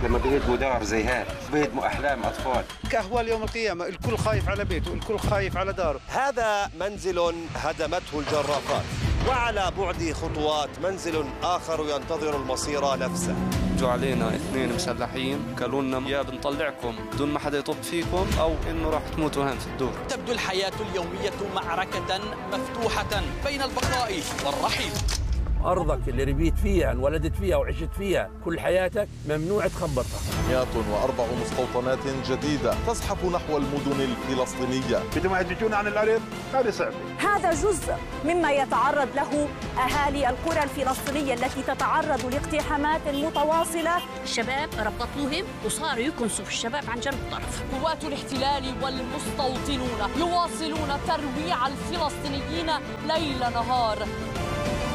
لما بيهدموا دار زي هاي بيهدموا أحلام أطفال. كأهوال يوم القيامة، الكل خايف على بيته، الكل خايف على داره. هذا منزل هدمته الجرافات، وعلى بعد خطوات منزل آخر ينتظر المصير نفسه. جو علينا 2 مسلحين قالوا لنا يا بنطلعكم بدون ما حدا يطب فيكم أو إنه راح تموتوا هان في الدور. تبدو الحياة اليومية معركة مفتوحة بين البقاء والرحيل. أرضك اللي ربيت فيها انولدت فيها وعشت فيها كل حياتك ممنوع تخبطها. 104 مستوطنات جديدة تزحف نحو المدن الفلسطينية. بدهم يهدجون عن الأرض، هذا صعب. هذا جزء مما يتعرض له أهالي القرى الفلسطينية التي تتعرض لاقتحامات متواصلة. الشباب ربطوهم وصاروا يكنسوا في الشباب عن جنب الطرف. قوات الاحتلال والمستوطنون يواصلون ترويع الفلسطينيين ليل نهار.